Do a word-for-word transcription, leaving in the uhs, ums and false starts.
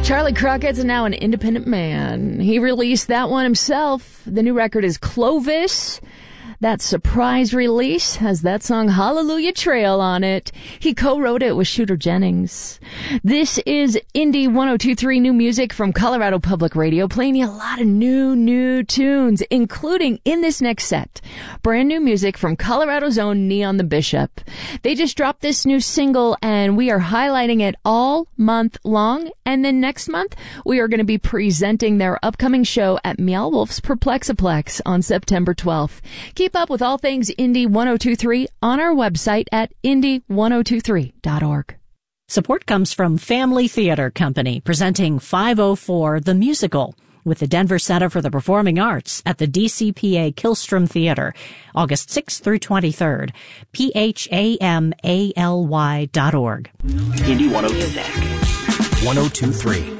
Charlie Crockett's now an independent man. He released that one himself. The new record is Clovis. That surprise release has that song Hallelujah Trail on it. He co-wrote it with Shooter Jennings. This is Indie one oh two point three new music from Colorado Public Radio, playing you a lot of new, new tunes, including in this next set, brand new music from Colorado's own Neon the Bishop. They just dropped this new single, and we are highlighting it all month long. And then next month, we are going to be presenting their upcoming show at Meow Wolf's Perplexiplex on September twelfth. Keep up with all things Indie one oh two point three on our website at indie one oh two three dot org. Support comes from Family Theater Company, presenting five oh four The Musical with the Denver Center for the Performing Arts at the D C P A Killstrom Theater, August sixth through twenty-third. P H A M A L Y dot org. Indie one oh two. one oh two point three.